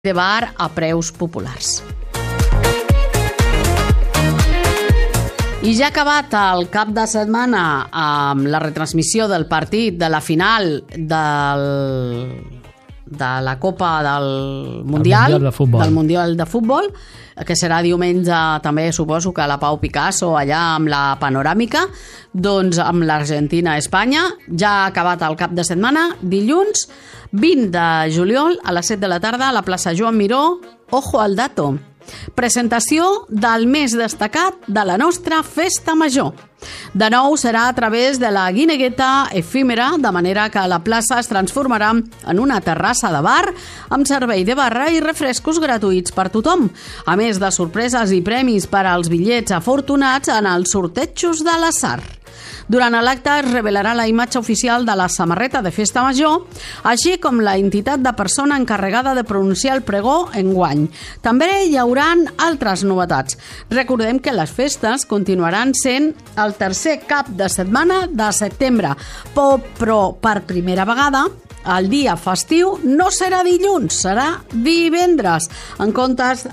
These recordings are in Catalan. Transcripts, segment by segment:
de bar a preus populars. I ja ha acabat el cap de setmana amb la retransmissió del partit de la final de la Copa del Mundial de Futbol, que serà diumenge també, suposo que a la Pau Picasso, allà amb la panoràmica, doncs amb l'Argentina-Espanya. Ja ha acabat el cap de setmana, dilluns 20 de juliol a les 7 de la tarda a la plaça Joan Miró. Ojo al dato. Presentació del més destacat de la nostra festa major. De nou serà a través de la guinegueta efímera, de manera que la plaça es transformarà en una terrassa de bar amb servei de barra i refrescos gratuïts per tothom, a més de sorpreses i premis per als bitllets afortunats en els sortejos de l'atzar. Durant l'acte es revelarà la imatge oficial de la samarreta de Festa Major, així com la entitat de persona encarregada de pronunciar el pregó enguany. També hi hauran altres novetats. Recordem que les festes continuaran sent el tercer cap de setmana de setembre, però per primera vegada el dia festiu no serà dilluns, serà divendres, en comptes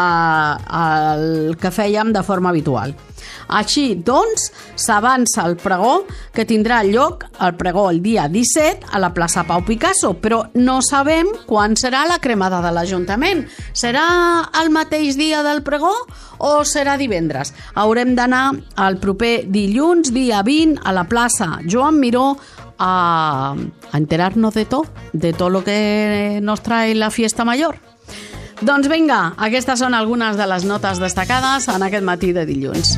del que fèiem de forma habitual. Així, doncs, s'avança el pregó, que tindrà lloc el pregó el dia 17 a la plaça Pau Picasso, però no sabem quan serà la cremada de l'Ajuntament. Serà el mateix dia del pregó o serà divendres? Haurem d'anar el proper dilluns, dia 20, a la plaça Joan Miró, a enterar-nos de tot lo que nos trae la fiesta mayor. Doncs vinga, aquestes són algunes de les notes destacades en aquest matí de dilluns.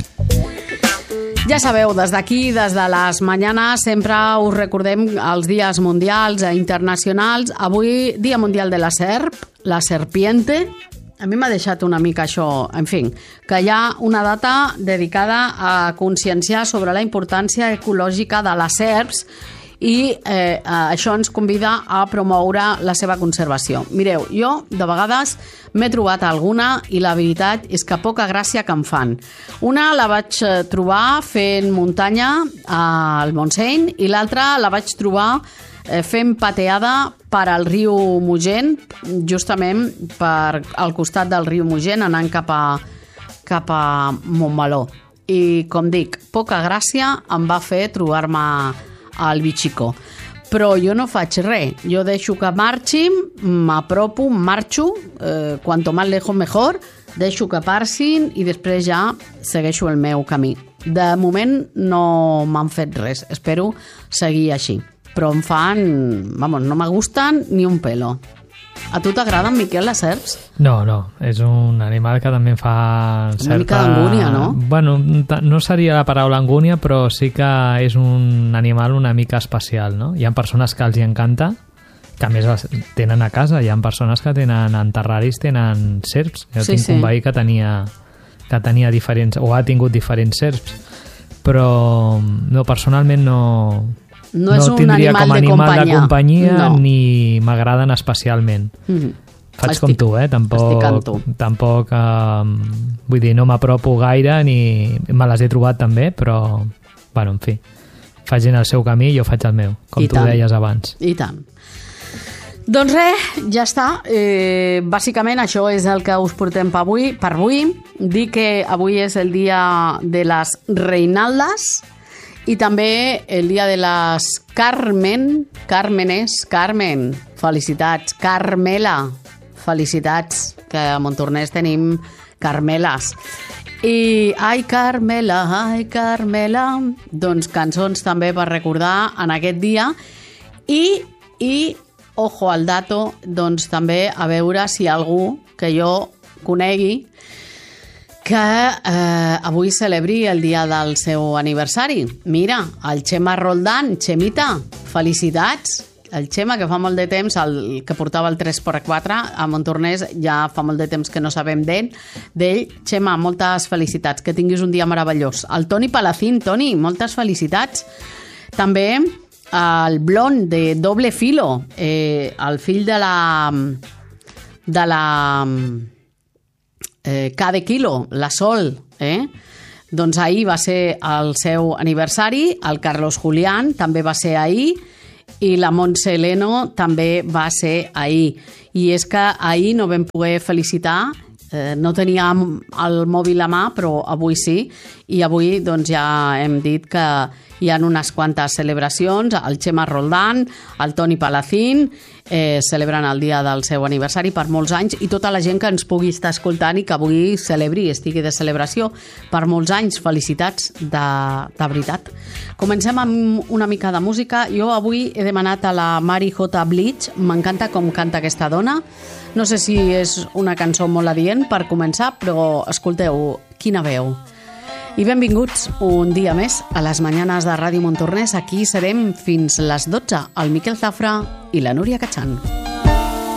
Ja sabeu, des d'aquí, des de les Mañanas, sempre us recordem els dies mundials i internacionals. Avui, Dia Mundial de la Serp, la serpiente. A mi m'ha deixat una mica això, en fi, que hi ha una data dedicada a conscienciar sobre la importància ecològica de les serps i això ens convida a promoure la seva conservació. Mireu, jo de vegades m'he trobat alguna i la veritat és que poca gràcia que em fan. Una la vaig trobar fent muntanya al Montseny i l'altra la vaig trobar fent pateada per al riu Mogent, justament per al costat del riu Mogent, anant cap a Montmeló. I, com dic, poca gràcia em va fer trobar-me al bitxico. Però jo no faig res, jo deixo que marxin, m'apropo, marxo, quanto más lejos mejor, deixo que passin i després ja segueixo el meu camí. De moment no m'han fet res, espero seguir així, però em fan, vamos, no me gustan ni un pelo. A tu t'agraden, Miquel, les serps? No, és un animal que també em fa certa... Una mica d'angúnia, no? Bueno, no seria la paraula angúnia, però sí que és un animal una mica especial, no? Hi ha persones que els hi encanta, que a més tenen a casa, hi ha persones que tenen en terraris, tenen serps. Jo tinc un veí que tenia diferents, o ha tingut diferents serps, però no, personalment no és un tindria animal com a animal de companyia no. Ni m'agraden especialment. Faig com tu, tampoc vull dir, no m'apropo gaire ni me les he trobat també, però bueno, en fi, facin el seu camí i jo faig el meu, com tu deies abans. I tant. Doncs res, ja està. Bàsicament això és el que us portem per avui. Dir que avui és el dia de les Reinaldes i també el dia de les Carmen, felicitats, Carmela, felicitats, que a Montornès tenim Carmeles. I ai Carmela, doncs cançons també per recordar en aquest dia i ojo al dato, doncs també a veure si algú que jo conegui que avui celebri el dia del seu aniversari. Mira, el Xema Roldán, Xemita, felicitats. El Xema, que fa molt de temps, el que portava el 3x4 a Montornès, ja fa molt de temps que no sabem d'ell. Xema, moltes felicitats, que tinguis un dia meravellós. El Toni Palacín, Toni, moltes felicitats. També el Blon, de Doble Filo, el fill de la cada quilo, la Sol, doncs ahir va ser el seu aniversari, el Carlos Julián també va ser ahir, I la Montse Leno també va ser ahir. I és que ahir no vam poder felicitar, no teníem el mòbil a mà, però avui sí, i avui doncs, ja hem dit que hi ha unes quantes celebracions, el Xema Roldán, el Toni Palacín, celebren el dia del seu aniversari per molts anys, i tota la gent que ens pugui estar escoltant i que avui celebri i estigui de celebració per molts anys, felicitats de veritat. Comencem amb una mica de música. Jo avui he demanat a la Mari J. Blige, m'encanta com canta aquesta dona, no sé si és una cançó molt adient per començar, però escolteu, quina veu. I benvinguts un dia més a les Mañanes de Ràdio Montornès. Aquí serem fins les 12, el Miquel Zafra i la Núria Cachán.